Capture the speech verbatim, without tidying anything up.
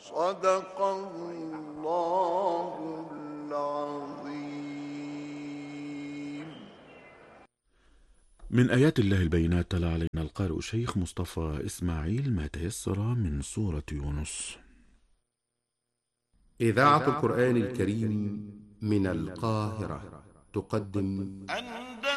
صدق الله العظيم. من آيات الله البينات تلا علينا القارئ الشيخ مصطفى إسماعيل ما تيسر من سورة يونس. إذاعة القرآن الكريم من القاهرة تقدم